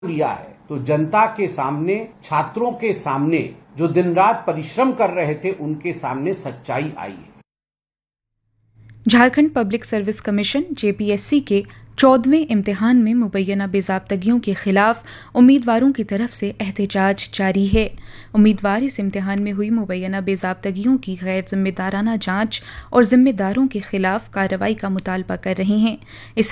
लिया है तो जनता के सामने, छात्रों के सामने, जो दिन रात परिश्रम कर रहे थे, उनके सामने सच्चाई आई है। Jharkhand public service commission JPSC के 14वें इम्तिहान में मुबैना बेज़ाब्तगियों के खिलाफ उम्मीदवारों की तरफ से एहतजाज जारी है। उम्मीदवार इस इम्तिहान में हुई मुबैना बेज़ाब्तगियों की गैर जिम्मेदाराना जांच और जिम्मेदारों के खिलाफ कार्रवाई का मुतालबा कर रहे हैं। इस